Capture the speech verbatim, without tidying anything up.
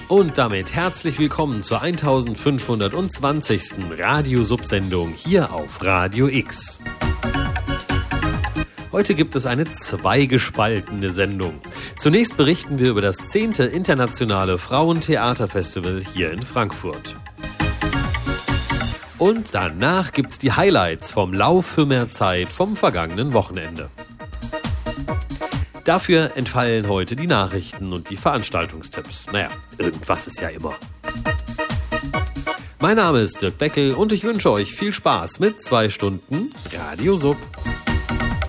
Und damit herzlich willkommen zur eintausendfünfhundertzwanzigsten Radiosub-Sendung hier auf Radio X. Heute gibt es eine zweigespaltene Sendung. Zunächst berichten wir über das zehnte Internationale Frauentheaterfestival hier in Frankfurt. Und danach gibt's die Highlights vom Lauf für mehr Zeit vom vergangenen Wochenende. Dafür entfallen heute die Nachrichten und die Veranstaltungstipps. Naja, irgendwas ist ja immer. Mein Name ist Dirk Beckel und ich wünsche euch viel Spaß mit zwei Stunden Radio Sub.